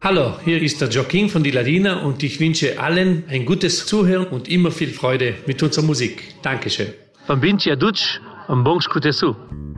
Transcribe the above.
Hallo, hier ist der Joaquin von die Ladina und ich wünsche allen ein gutes Zuhören und immer viel Freude mit unserer Musik. Dankeschön. Bambinci aduci, un bon scutesu.